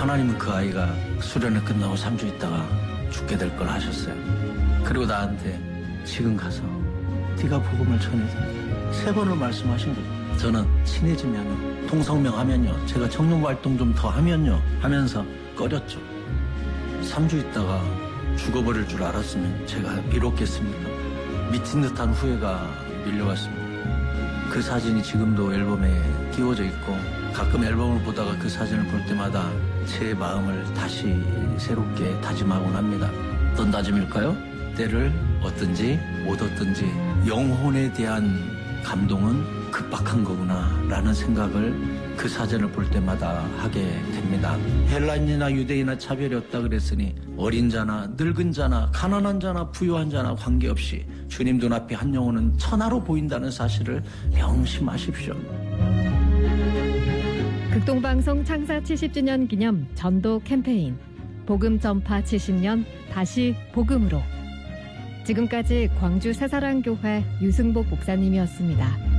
하나님은 그 아이가 수련을 끝나고 3주 있다가 죽게 될 걸 아셨어요. 그리고 나한테 지금 가서 네가 복음을 전해서 3번을 말씀하신 거예요. 저는 친해지면 통성명 하면요, 제가 청년부 활동 좀 더 하면요 하면서 꺼렸죠. 3주 있다가 죽어버릴 줄 알았으면 제가 이렇겠습니까? 미친 듯한 후회가 밀려왔습니다. 그 사진이 지금도 앨범에 띄워져 있고 가끔 앨범을 보다가 그 사진을 볼 때마다 제 마음을 다시 새롭게 다짐하곤 합니다. 어떤 다짐일까요? 때를 얻든지 못 얻든지 영혼에 대한 감동은 급박한 거구나 라는 생각을 그 사진을 볼 때마다 하게 됩니다. 헬라인이나 유대인이나 차별이 없다 그랬으니 어린 자나 늙은 자나 가난한 자나 부유한 자나 관계없이 주님 눈앞에 한 영혼은 천하로 보인다는 사실을 명심하십시오. 극동방송 창사 70주년 기념 전도 캠페인 복음 전파 70년 다시 복음으로. 지금까지 광주 새사랑교회 유승복 목사님이었습니다.